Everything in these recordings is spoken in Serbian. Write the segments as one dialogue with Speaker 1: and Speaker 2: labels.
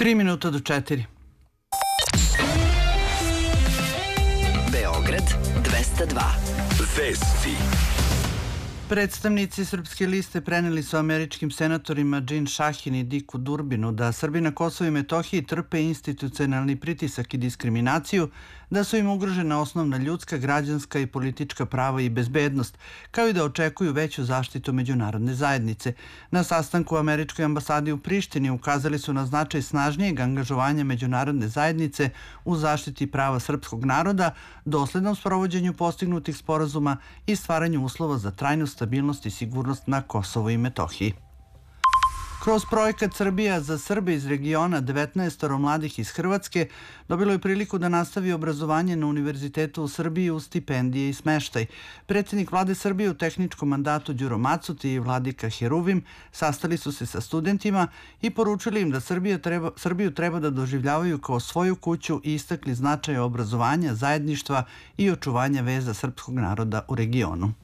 Speaker 1: 3 minuta do 4.
Speaker 2: Beograd 202. Vesti.
Speaker 1: Predstavnici Srpske liste preneli su američkim senatorima Džin Šahin i Diku Durbinu da Srbi na Kosovu i Metohiji trpe institucionalni pritisak i diskriminaciju, da su im ugrožena osnovna ljudska, građanska i politička prava i bezbednost, kao i da očekuju veću zaštitu međunarodne zajednice. Na sastanku u američkoj ambasadi u Prištini ukazali su na značaj snažnijeg angažovanja međunarodne zajednice u zaštiti prava srpskog naroda, doslednom sprovođenju postignutih sporazuma i stvaranju uslova za trajnu stabilnost i sigurnost na Kosovu i Metohiji. Kroz projekat Srbija za Srbe iz regiona 19 mladih iz Hrvatske dobilo je priliku da nastavi obrazovanje na Univerzitetu u Srbiji uz stipendije i smeštaj. Predsjednik vlade Srbije u tehničkom mandatu Đuro Macut i Vladika Heruvim sastali su se sa studentima i poručili im da Srbiju treba da doživljavaju kao svoju kuću i istakli značaj obrazovanja, zajedništva i očuvanja veza srpskog naroda u regionu.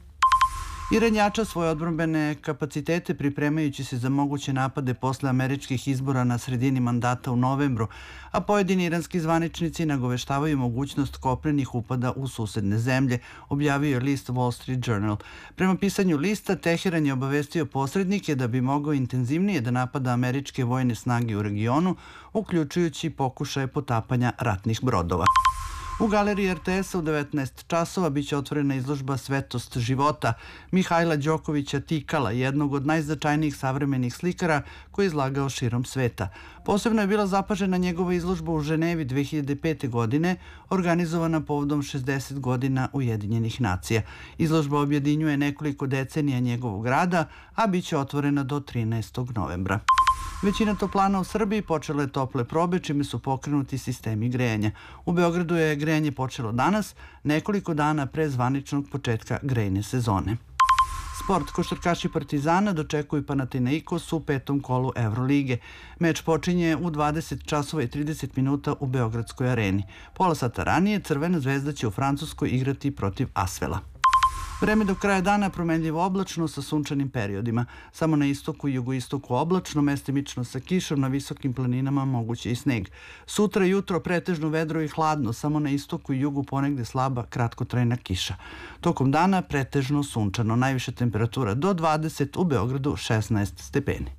Speaker 1: Iran jača svoje odbrambene kapacitete pripremajući se za moguće napade posle američkih izbora na sredini mandata u novembru, a pojedini iranski zvaničnici nagoveštavaju mogućnost kopnenih upada u susedne zemlje, objavio je list Wall Street Journal. Prema pisanju lista, Teheran je obavestio posrednike da bi mogao intenzivnije da napada američke vojne snage u regionu, uključujući pokušaje potapanja ratnih brodova. U galeriji RTS-a u 19 časova biće otvorena izložba Svetost života Mihajla Đokovića Tikala, jednog od najznačajnijih savremenih slikara koji je izlagao širom sveta. Posebno je bila zapažena njegova izložba u Ženevi 2005. godine, organizovana povodom 60 godina Ujedinjenih nacija. Izložba objedinjuje nekoliko decenija njegovog rada, a biće otvorena do 13. novembra. Većina toplana u Srbiji počela je tople probe, čime su pokrenuti sistemi grejanja. U Beogradu je grejanje počelo danas, nekoliko dana pre zvaničnog početka grejne sezone. Sport. Košarkaši Partizana dočekuju Panathinaikos u 5. kolu Evrolige. Meč počinje u 20 časova i 30 minuta u Beogradskoj areni. Pola sata ranije Crvena zvezda će u Francuskoj igrati protiv Asvela. Vreme do kraja dana promenljivo oblačno sa sunčanim periodima. Samo na istoku i jugoistoku oblačno, mestimično sa kišom, na visokim planinama moguće i sneg. Sutra jutro pretežno vedro i hladno, samo na istoku i jugu ponegde slaba kratkotrajna kiša. Tokom dana pretežno sunčano, najviša temperatura do 20, u Beogradu 16 stepeni.